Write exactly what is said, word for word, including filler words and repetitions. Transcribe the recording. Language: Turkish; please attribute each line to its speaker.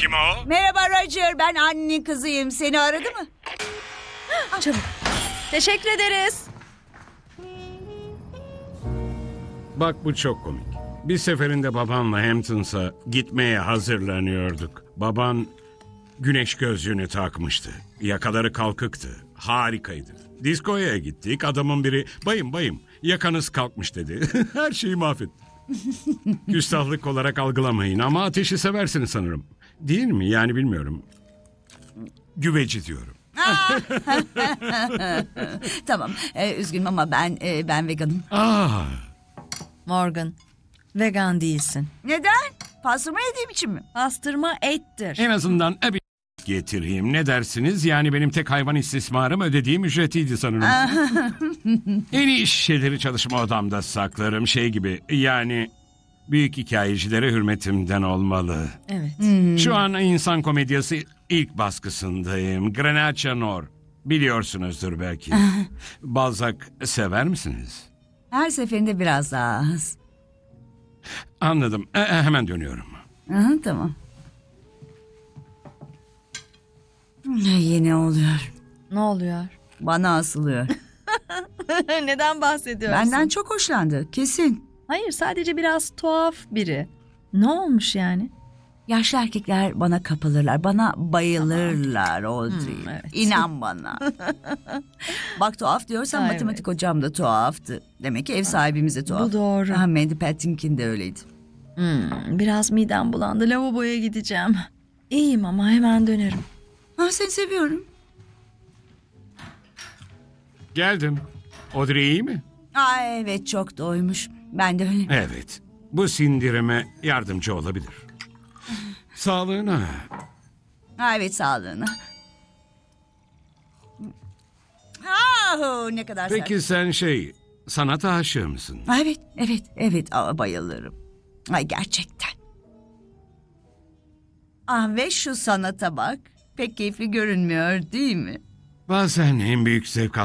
Speaker 1: Kim o?
Speaker 2: Merhaba Roger, ben annenin kızıyım. Seni aradı mı?
Speaker 3: Çabuk. Teşekkür ederiz.
Speaker 1: Bak bu çok komik. Bir seferinde babanla Hamptons'a gitmeye hazırlanıyorduk. Baban güneş gözlüğünü takmıştı. Yakaları kalkıktı. Harikaydı. Diskoya gittik. Adamın biri bayım bayım yakanız kalkmış dedi. Her şeyi mahvetti. Küstahlık olarak algılamayın ama ateşi seversiniz sanırım. Değil mi? Yani bilmiyorum. Güveci diyorum.
Speaker 2: Tamam, ee, üzgünüm ama ben e, ben veganım.
Speaker 1: Aa,
Speaker 3: Morgan, vegan değilsin.
Speaker 2: Neden? Pastırma yediğim için mi?
Speaker 3: Pastırma ettir.
Speaker 1: en azından bir getireyim. Ne dersiniz? Yani benim tek hayvan istismarım ödediğim ücretiydi sanırım. En iyi şişeleri çalışma odamda saklarım. Şey gibi yani büyük hikayecilere hürmetimden olmalı.
Speaker 3: Evet.
Speaker 1: Şu an insan komedyası ilk baskısındayım. Grenache Nor. Biliyorsunuzdur belki. Balzac sever misiniz?
Speaker 2: Her seferinde biraz daha az.
Speaker 1: Anladım. E, e, hemen dönüyorum.
Speaker 2: Aha, tamam. Yine oluyor.
Speaker 3: Ne oluyor?
Speaker 2: Bana asılıyor.
Speaker 3: Neden bahsediyorsun?
Speaker 2: Benden çok hoşlandı, kesin.
Speaker 3: Hayır, sadece biraz tuhaf biri. Ne olmuş yani?
Speaker 2: Yaşlı erkekler bana kapılırlar, bana bayılırlar Audrey.
Speaker 3: Hmm, evet.
Speaker 2: İnan bana. Bak tuhaf diyorsan
Speaker 3: Ha,
Speaker 2: matematik hocam da tuhaftı. Demek ki ev sahibimiz de tuhaf.
Speaker 3: Bu doğru.
Speaker 2: Ha, Mandy Patinkin de öyleydi.
Speaker 3: Hmm, biraz midem bulandı. Lavaboya gideceğim. İyiyim ama hemen dönerim.
Speaker 2: Ha, seni seviyorum.
Speaker 1: Geldim. Audrey iyi mi?
Speaker 2: Aa, evet çok doymuş. Ben de öyle.
Speaker 1: Evet. Bu sindirime yardımcı olabilir. Sağlığına.
Speaker 2: Ha, evet sağlığına. Ah, ne kadar sert.
Speaker 1: Peki sen şey, sanata aşığı mısın?
Speaker 2: Ha, evet, evet, evet. Aa, bayılırım. Ay gerçekten. Ah, ve şu sanata bak. Pek keyifli görünmüyor değil mi?
Speaker 1: Bazen en büyük zevk